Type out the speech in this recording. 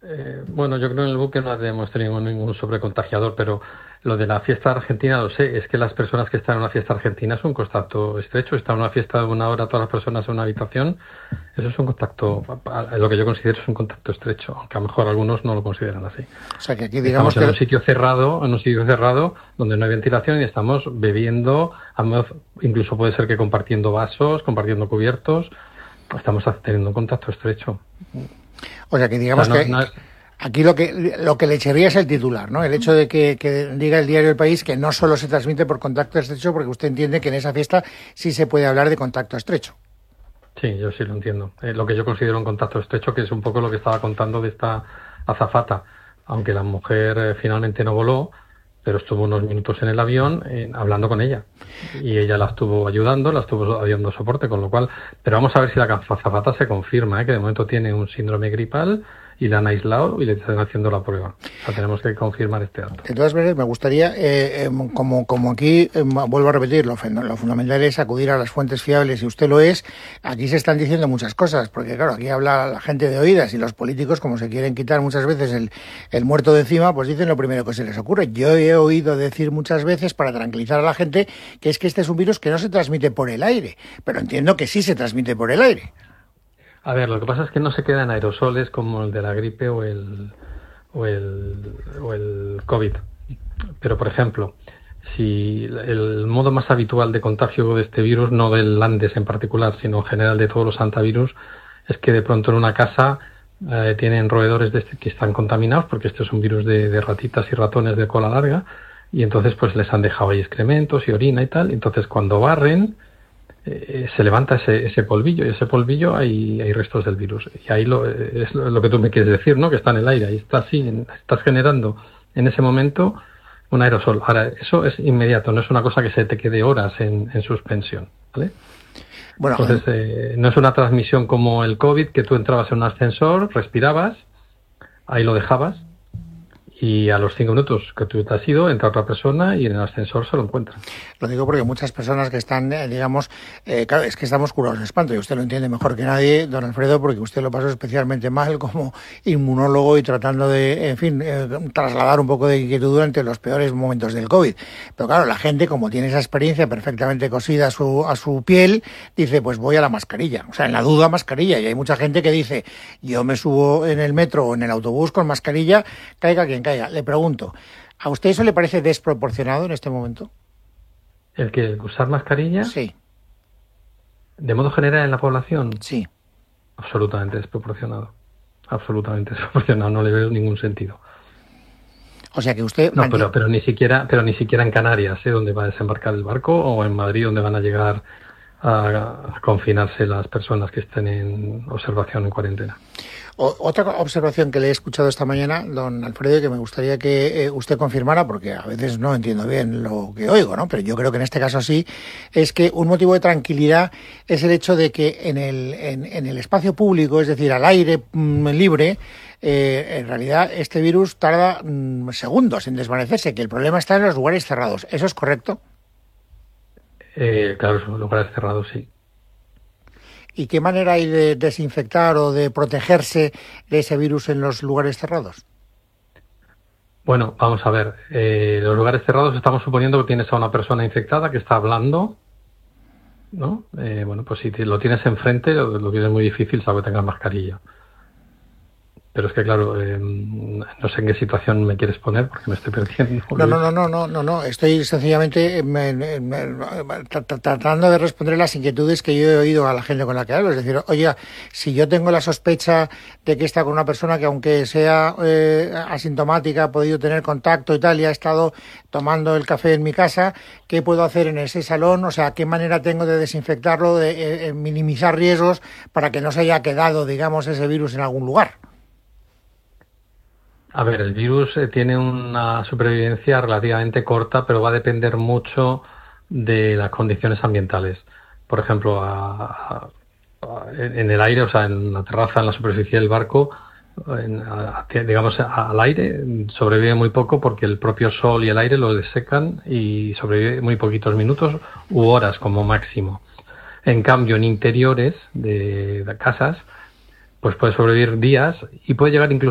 Bueno, yo creo que en el buque no tenemos tenido ningún sobrecontagiador, pero lo de la fiesta argentina lo sé, es que las personas que están en una fiesta argentina es un contacto estrecho, están en una fiesta de una hora todas las personas en una habitación, eso es un contacto, lo que yo considero es un contacto estrecho, aunque a lo mejor algunos no lo consideran así. O sea, que aquí digamos Estamos en que... un sitio cerrado donde no hay ventilación y estamos bebiendo, incluso puede ser que compartiendo vasos, compartiendo cubiertos, estamos teniendo un contacto estrecho. O sea, que digamos que aquí lo que le echaría es el titular, ¿no? El hecho de que diga el diario El País que no solo se transmite por contacto estrecho, porque usted entiende que en esa fiesta sí se puede hablar de contacto estrecho. Sí, yo sí lo entiendo. Lo que yo considero un contacto estrecho, que es un poco lo que estaba contando de esta azafata, aunque la mujer finalmente no voló, pero estuvo unos minutos en el avión hablando con ella. Y ella la estuvo ayudando, la estuvo dando soporte, con lo cual... Pero vamos a ver si la azafata se confirma, que de momento tiene un síndrome gripal y la han aislado y le están haciendo la prueba. O sea, tenemos que confirmar este dato. De todas maneras, me gustaría, como aquí, vuelvo a repetir, lo fundamental es acudir a las fuentes fiables, y usted lo es. Aquí se están diciendo muchas cosas, porque claro, aquí habla la gente de oídas, y los políticos, como se quieren quitar muchas veces el muerto de encima, pues dicen lo primero que se les ocurre. Yo he oído decir muchas veces, para tranquilizar a la gente, que es que este es un virus que no se transmite por el aire, pero entiendo que sí se transmite por el aire. A ver, lo que pasa es que no se queda en aerosoles como el de la gripe o el COVID. Pero, por ejemplo, si el modo más habitual de contagio de este virus, no del Andes en particular, sino en general de todos los hantavirus, es que de pronto en una casa tienen roedores que están contaminados, porque este es un virus de ratitas y ratones de cola larga, y entonces pues les han dejado ahí excrementos y orina y tal, y entonces cuando barren, se levanta ese polvillo, y ese polvillo hay restos del virus. Y ahí es lo que tú me quieres decir, ¿no? Que está en el aire, ahí está así, estás generando en ese momento un aerosol. Ahora, eso es inmediato, no es una cosa que se te quede horas en suspensión, ¿vale? Bueno, entonces, no es una transmisión como el COVID, que tú entrabas en un ascensor, respirabas, ahí lo dejabas, y a los 5 minutos que tú te has ido, entra otra persona y en el ascensor se lo encuentra. Lo digo porque muchas personas que están, digamos, claro, es que estamos curados de espanto, y usted lo entiende mejor que nadie, don Alfredo, porque usted lo pasó especialmente mal como inmunólogo y tratando de, en fin, trasladar un poco de inquietud durante los peores momentos del COVID. Pero claro, la gente, como tiene esa experiencia perfectamente cosida a su piel, dice, pues voy a la mascarilla. O sea, en la duda, mascarilla. Y hay mucha gente que dice, yo me subo en el metro o en el autobús con mascarilla, caiga quien caiga. Le pregunto, ¿a usted eso le parece desproporcionado en este momento? ¿El que usar mascarilla? Sí. ¿De modo general en la población? Sí. Absolutamente desproporcionado. Absolutamente desproporcionado, no le veo ningún sentido. O sea que usted... No, pero ni siquiera en Canarias, donde va a desembarcar el barco, o en Madrid, donde van a llegar a confinarse las personas que estén en observación, en cuarentena. Otra observación que le he escuchado esta mañana, don Alfredo, que me gustaría que usted confirmara, porque a veces no entiendo bien lo que oigo, ¿no? Pero yo creo que en este caso sí, es que un motivo de tranquilidad es el hecho de que en el espacio público, es decir, al aire libre, en realidad este virus tarda segundos en desvanecerse, que el problema está en los lugares cerrados. ¿Eso es correcto? Claro, los lugares cerrados sí. ¿Y qué manera hay de desinfectar o de protegerse de ese virus en los lugares cerrados? Bueno, vamos a ver. Los lugares cerrados estamos suponiendo que tienes a una persona infectada que está hablando, ¿no? Bueno, pues si lo tienes enfrente, lo tienes muy difícil, salvo que tengas mascarilla. Pero es que, claro, no sé en qué situación me quieres poner porque me estoy perdiendo. No. Estoy sencillamente tratando de responder las inquietudes que yo he oído a la gente con la que hablo. Es decir, oye, si yo tengo la sospecha de que está con una persona que, aunque sea asintomática, ha podido tener contacto y tal, y ha estado tomando el café en mi casa, ¿qué puedo hacer en ese salón? O sea, ¿qué manera tengo de desinfectarlo, de minimizar riesgos para que no se haya quedado, digamos, ese virus en algún lugar? A ver, el virus tiene una supervivencia relativamente corta, pero va a depender mucho de las condiciones ambientales. Por ejemplo, en el aire, o sea, en la terraza, en la superficie del barco, digamos, al aire sobrevive muy poco porque el propio sol y el aire lo desecan y sobrevive muy poquitos minutos u horas como máximo. En cambio, en interiores de casas, pues puede sobrevivir días y puede llegar incluso